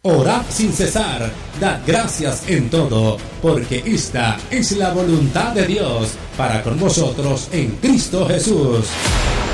Orad sin cesar, dad gracias en todo, porque esta es la voluntad de Dios para con vosotros en Cristo Jesús.